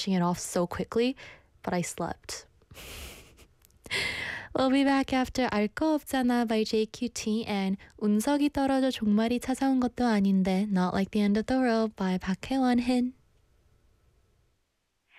brushing it off so quickly, but I slept. We'll be back after 알 거 없잖아 by JQT and 운석이 떨어져 종말이 찾아온 것도 아닌데 Not Like the End of the World by 박혜원 힌.